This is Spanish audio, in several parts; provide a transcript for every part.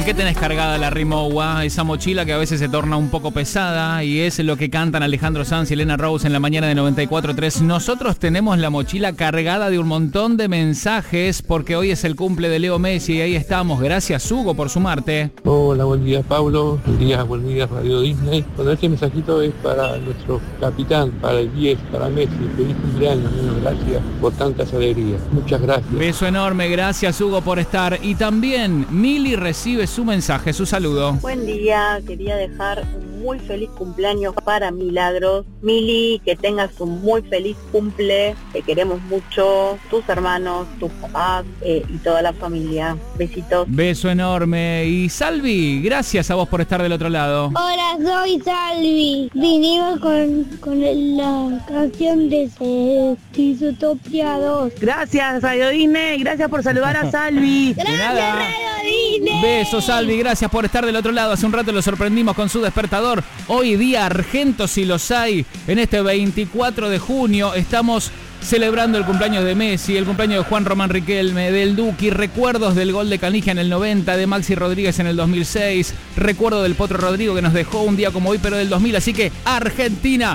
qué tenés cargada la Rimowa? Esa mochila que a veces se torna un poco pesada, y es lo que cantan Alejandro Sanz y Elena Rose en la mañana de 94.3. Nosotros tenemos la mochila cargada de un montón de mensajes porque hoy es el cumple de Leo Messi y ahí estamos. Gracias, Hugo, por sumarte. Hola, buen día, Pablo. Buen día, Radio Disney. Bueno, este mensajito es para nuestro capitán, para el 10, para Messi. Feliz cumpleaños, niño. Gracias por tantas alegrías. Muchas gracias. Beso enorme, gracias, Hugo, por estar. Y también Mili recibe su mensaje, su saludo. Buen día, quería dejar un muy feliz cumpleaños para Milagros. Mili, que tengas un muy feliz cumple, te queremos mucho, tus hermanos, tus papás y toda la familia. Besitos. Beso enorme. Y Salvi, gracias a vos por estar del otro lado. Hola, soy Salvi. Vinimos con la canción de Disutopia 2. Gracias, Radio Disney. Gracias por saludar a Salvi. Gracias, Radio Disney. Besos, Salvi, gracias por estar del otro lado. Hace un rato lo sorprendimos con su despertador. Hoy día argento si los hay. En este 24 de junio estamos celebrando el cumpleaños de Messi, el cumpleaños de Juan Román Riquelme, del Duki, recuerdos del gol de Canigia en el 90, de Maxi Rodríguez en el 2006, recuerdo del Potro Rodrigo que nos dejó un día como hoy pero del 2000, así que Argentina.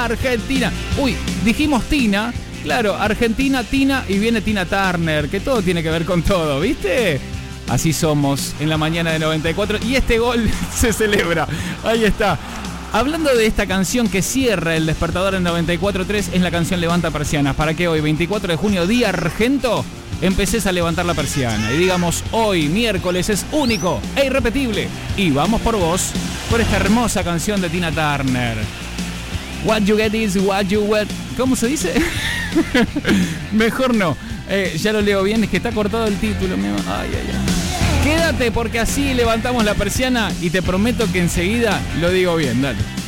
Uy, dijimos Tina, claro, Argentina, Tina y viene Tina Turner, que todo tiene que ver con todo, ¿viste? Así somos en la mañana de 94 y este gol se celebra, ahí está. Hablando de esta canción que cierra el despertador en 94.3, es la canción Levanta Persianas, para que hoy, 24 de junio, día argento, empeces a levantar la persiana y digamos, hoy, miércoles, es único e irrepetible. Y vamos por vos, por esta hermosa canción de Tina Turner. What you get is what you get. ¿Cómo se dice? Mejor no. Ya lo leo bien, es que está cortado el título. Ay. Quédate porque así levantamos la persiana y te prometo que enseguida lo digo bien, dale.